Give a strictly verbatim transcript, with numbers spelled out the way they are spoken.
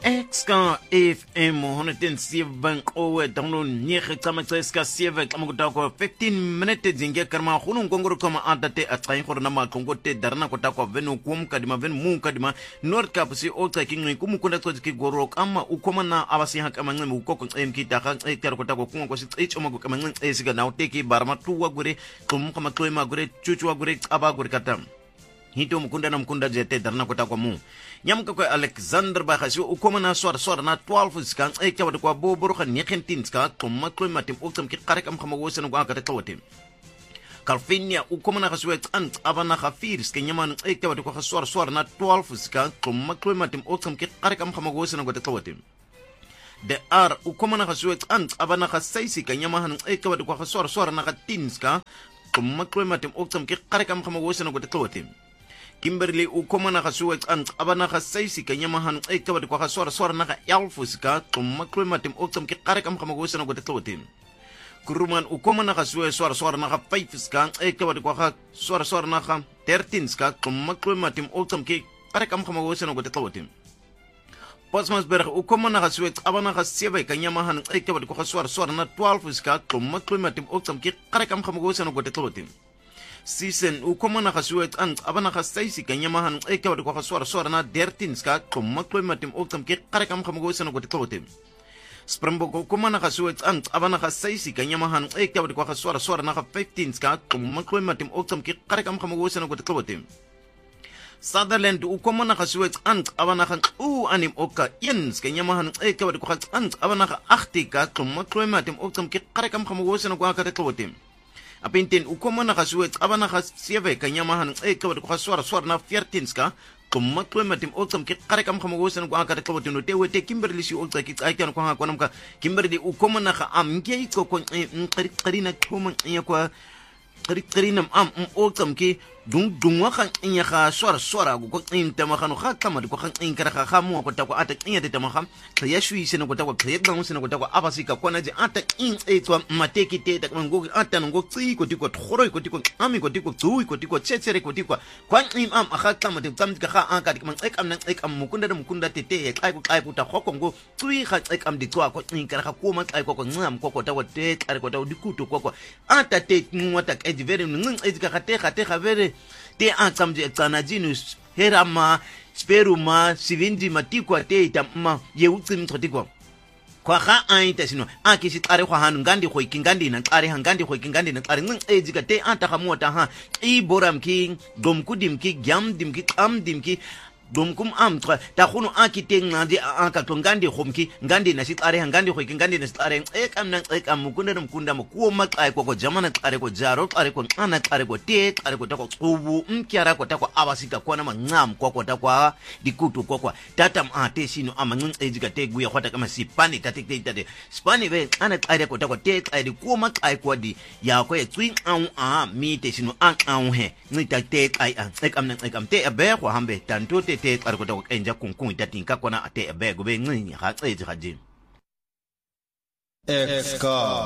Exka F M honderd zeven owe download nege tsama tseska seven kama kutako fifteen minutes zinge karma khunu ngongoro kama adate atsayin khorna ma kongote darna kutako venu kum kadima ven mu kadima north cap si ota kingi kumu kunda tsoki goro kama ukoma na abasi hak kama ngem ukoko mki taka ekar kutako kungo si ichoma kama ngem esiga na uteki barma tuwa gure kum kama toima gure chuchu gure aba gure katam hito mukunda na mukunda jete darna kutako mu nyamka kwa Alexander Bakhasi ukoma na swar swar na twaalf skan ekya wad kwa boboro khan nineteen ska komma kloy matim uktam ki qarek am khama wosen kwa ka tawatim Calvinia ukoma na khaswet ant abana khafir skan nyaman ekya wad kwa swar swar na twaalf ska komma kloy matim uktam ki qarek am khama wosen kwa tawatim de ar ukoma na khaswet ant abana khasaisi kan nyamahan ekya wad kwa swar swar na thirteen ska komma kloy matim uktam ki qarek am khama wosen kwa tawatim Kimberly ukoma na khasuwet ant abana khasaisi kanyamahan ekawad kwa khaswara swara na elfuska tumma klimatim oktam ki qarekam khamagosa na gotetlotim Kuruman ukoma na khasuwe swara swara na five ska ekawad kwa swara swara na thirteen ska tumma klimatim oktam ki qarekam khamagosa na gotetlotim Posmasberg ukoma na khasuwet abana khasebe kanyamahan ekawad kwa swara swara na twaalf ska tumma klimatim oktam ki qarekam khamagosa na gotetlotim Season ukoma na khasuwet ant abana khasaisi kanyamahan ekawad kwa khaswara swara na thirteen ska tumma klimatim oktam ki qarekam khamagosa na gotetlotim Springbok ukoma na khasuwet ant abana khasaisi kanyamahan ekawad kwa khaswara swara na fifteen ska tumma klimatim oktam ki qarekam khamagosa na gotetlotim Sutherland ukoma na khasuwet ant abana khan u anim oka yens kanyamahan ekawad kwa ant abana eighty ka tumma klimatim oktam ki qarekam khamagosa na gotetlotim Apintin ukoma na khasuwet abana khasieve kanyamahan ekawad kwa swara swara na fourteen ska tumma klimatim oktam ki qarekam khamagosan kwa ka tlotin no tewete Kimberly si okta ki aikan kwa kwa namka Kimberly ukoma na kha amke ko ko qari qarina kuma yakwa qari qarina am oktam ki dung dung wa khan inya kha swara swara ko inta ma khanu kha kama ko khan in kara kha mu ko ta ko ata inya de ma kham ya shui sene ko ta ko khayek ba sene ko ta ko abasika ko na je ata in e to mateki te ta ngo ata ngo tsi ko tiko khoroi ko tiko ami ko tiko tsui ko tiko chechere ko tiko kwan im am akha kama de tam ka kha an ka man ek am nan ek am mukunda de mukunda te te kai ko kai ko ta khoko ngo tsui kha ek am de tswa ko in kara kha ko ma kai ko ko ngam ko ko ta ko te kare ko ta dikuto ko ko ata te ngwata e very nging e ka te kha te kha very te ankamje tsanajinus herama speruma sivindi matikwa te itamma ye utsim tsotikwa kwa kha aita sino akisi tsare kwa hanu ngandi khoi kingandi na tsare hangandi khoi kingandi na tsare nging ejika te anta khamota ha i boram ki domkudim ki gyam dim ki am dim ki domkum am tra ta khunu akite ngandi aka to ngandi khomki ngandi na sitsare ngandi khoi ngandi na sitsare ek am nan ek am mukunda mukunda ko makai ko jamana tsare ko jaro tsare ko ana tsare ko te tsare ko ta ko tsubu mkyara ko ta ko abasika ko na mangam ko ko ta kwa dikutu ko kwa tata ate sino amangin ejika te guya khota kama sipani tate te tate spani be ana tsare ko ta ko te tsare ko makai ko di ya ko e twin an a mi te sino an an he ni ta te ai an ek am nan ek am te abe ko hambe tanto te te tsare ko ta ko enja kunkun tatinka kona ate abe go be ngini ha tseje hajin Exka